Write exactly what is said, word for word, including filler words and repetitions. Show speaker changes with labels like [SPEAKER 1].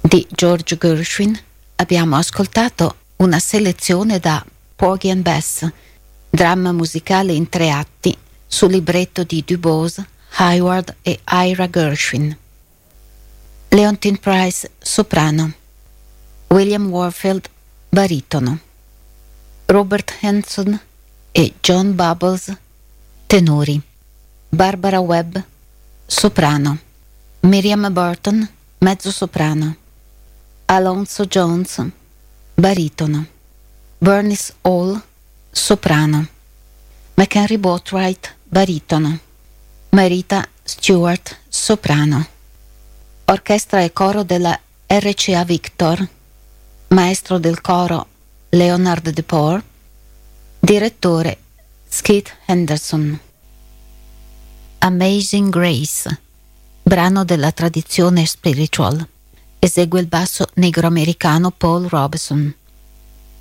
[SPEAKER 1] di George Gershwin abbiamo ascoltato una selezione da Porgy and Bess, dramma musicale in tre atti su libretto di Du Bois, Hayward e Ira Gershwin. Leontyne Price, soprano. William Warfield, baritono. Robert Hanson e John Bubbles, tenori. Barbara Webb, soprano. Miriam Burton, mezzosoprano. Alonzo Jones, baritono. Bernice Hall, soprano. McHenry Boatwright, baritono. Marita Stewart, soprano. Orchestra e coro della R C A Victor. Maestro del coro Leonard DePore. Direttore Skip Henderson. Amazing Grace, brano della tradizione spiritual. Esegue il basso negro americano Paul Robeson.